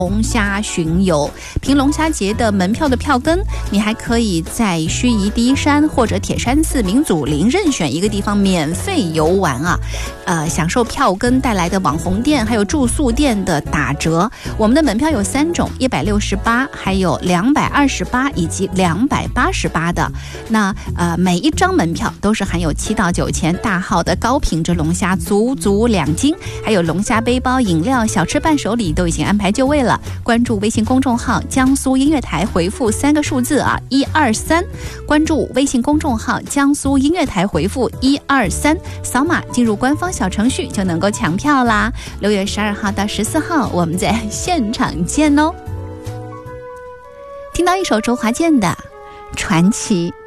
龙虾巡游，凭龙虾节的门票的票根，你还可以在盱眙第一山或者铁山寺、明祖陵任选一个地方免费游玩啊，享受票根带来的网红店还有住宿店的打折。我们的门票有3种，168，还有228以及288的。那每一张门票都是含有7到9钱大号的高品质龙虾，足2斤，还有龙虾背包、饮料、小吃伴手礼都已经安排就位了。关注微信公众号江苏音乐台，回复3个数字123，关注微信公众号江苏音乐台，回复123，扫码进入官方小程序就能够抢票啦。6月12号到14号我们在现场见哦。听到一首周华健的《传奇》。